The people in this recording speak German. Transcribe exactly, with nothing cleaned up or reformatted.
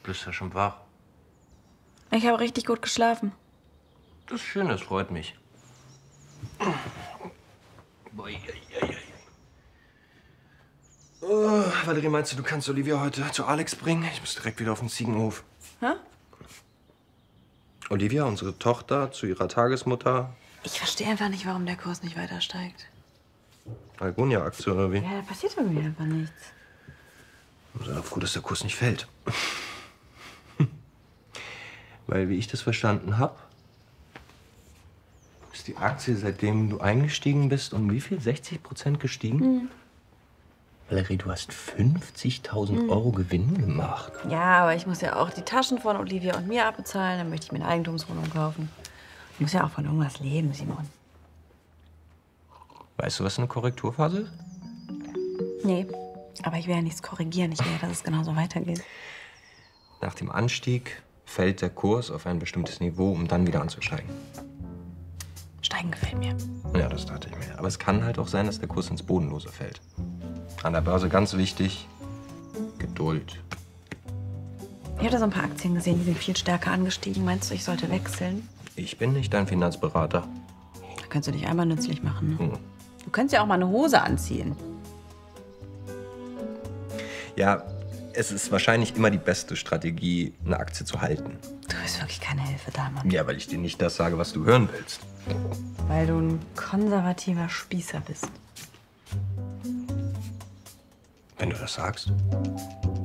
bist ja schon wach. Ich habe richtig gut geschlafen. Das ist schön, das freut mich. Oh, Valerie, meinst du, du kannst Olivia heute zu Alex bringen? Ich muss direkt wieder auf den Ziegenhof. Hä? Olivia, unsere Tochter, zu ihrer Tagesmutter. Ich verstehe einfach nicht, warum der Kurs nicht weiter steigt. Algonia-Aktion oder wie? Ja, da passiert irgendwie einfach nichts. Sei doch froh, dass der Kurs nicht fällt. Weil, wie ich das verstanden habe, ist die Aktie, seitdem du eingestiegen bist, um wie viel? sechzig Prozent gestiegen? Mhm. Valerie, du hast fünfzigtausend Mhm. Euro Gewinn gemacht. Ja, aber ich muss ja auch die Taschen von Olivia und mir abbezahlen. Dann möchte ich mir eine Eigentumswohnung kaufen. Ich muss ja auch von irgendwas leben, Simon. Weißt du, was eine Korrekturphase ist? Nee, aber ich will ja nichts korrigieren. Ich will ja, dass es genauso weitergeht. Nach dem Anstieg fällt der Kurs auf ein bestimmtes Niveau, um dann wieder anzusteigen. Steigen gefällt mir. Ja, das dachte ich mir. Aber es kann halt auch sein, dass der Kurs ins Bodenlose fällt. An der Börse ganz wichtig, Geduld. Ich habe da so ein paar Aktien gesehen, die sind viel stärker angestiegen. Meinst du, ich sollte wechseln? Ich bin nicht dein Finanzberater. Da kannst du dich einmal nützlich machen. Ne? Hm. Du könntest ja auch mal eine Hose anziehen. Ja, es ist wahrscheinlich immer die beste Strategie, eine Aktie zu halten. Du bist wirklich keine Hilfe da, Mann. Ja, weil ich dir nicht das sage, was du hören willst. Weil du ein konservativer Spießer bist. Wenn du das sagst.